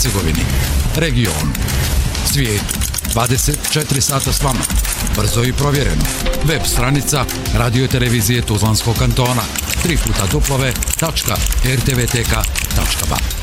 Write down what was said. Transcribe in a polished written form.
Hercegovini, regionu, svijetu. 24 sata s vama. Brzo i provjereno. Web stranica Radio-televizije Tuzlanskog kantona www.rtvtk.ba